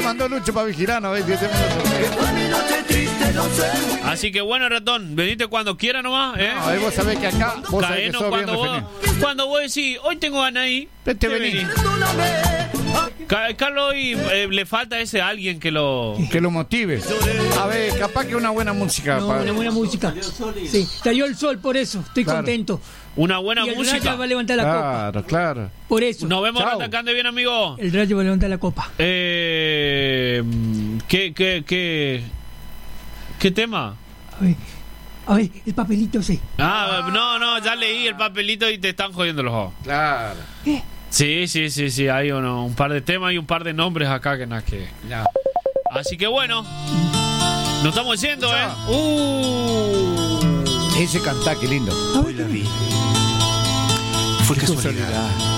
mandó Lucho para vigilar, ¿no? Así que bueno, ratón, venite cuando quiera nomás, ¿eh? No, vos sabés que acá vos sabés que Caenos sos bien cuando vos decís, hoy tengo ganas ahí, te venís. Carlos hoy le falta ese alguien que lo motive. A ver, capaz que una buena música. No, una buena música. Sí, cayó el sol, por eso estoy contento. Una buena y el música. Rayo va a levantar la copa. Claro. Por eso. Nos vemos atacando bien, amigo. El Rayo va a levantar la copa. ¿Qué tema? A ver, el papelito ese. No, ya leí el papelito y te están jodiendo los ojos. Claro. Sí, hay un par de temas y un par de nombres acá que nada que. Ya. Así que bueno, nos estamos yendo, Ese cantá, qué lindo. Hoy la vi. Fue casualidad.